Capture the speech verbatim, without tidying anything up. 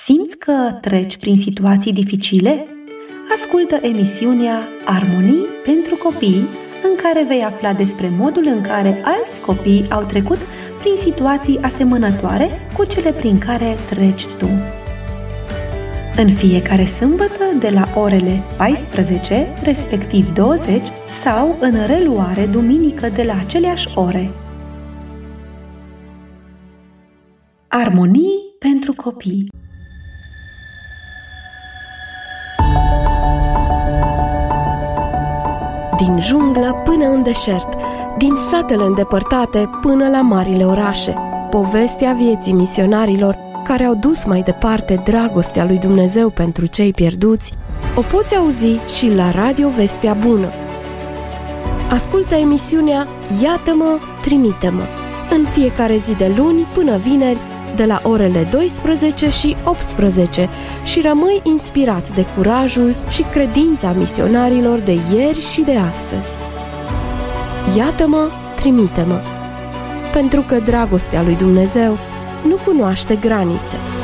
Simți că treci prin situații dificile? Ascultă emisiunea Armonii pentru copii, în care vei afla despre modul în care alți copii au trecut prin situații asemănătoare cu cele prin care treci tu. În fiecare sâmbătă de la orele paisprezece, respectiv douăzeci, sau în reluare duminică de la aceleași ore. Armonii pentru copii. Din junglă până în deșert, din satele îndepărtate până la marile orașe, povestea vieții misionarilor care au dus mai departe dragostea lui Dumnezeu pentru cei pierduți, o poți auzi și la Radio Vestea Bună. Ascultă emisiunea Iată-mă, trimite-mă, în fiecare zi de luni până vineri, de la orele douăsprezece și optsprezece, și rămâi inspirat de curajul și credința misionarilor de ieri și de astăzi. Iată-mă, trimite-mă, pentru că dragostea lui Dumnezeu nu cunoaște granițe.